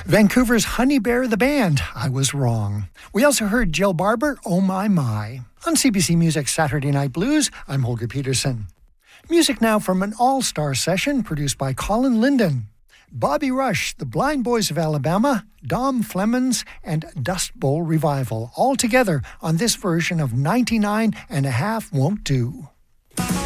Vancouver's Honey Bear the Band, I Was Wrong. We also heard Jill Barber, Oh My My. On CBC Music Saturday Night Blues, I'm Holger Peterson. Music now from an all-star session produced by Colin Linden. Bobby Rush, the Blind Boys of Alabama, Dom Flemons, and Dust Bowl Revival, all together on this version of 99 and a Half Won't Do.